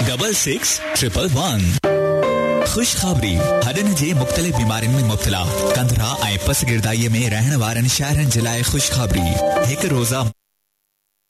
661111 खुशखबरी हडन जे मुख्तलिफ बीमारियों में मुब्तला कंधरा ऐं पसगिरदाईअ में रहण वारनि शहरनि जे लाइ खुशखबरी हिकु रोज़ा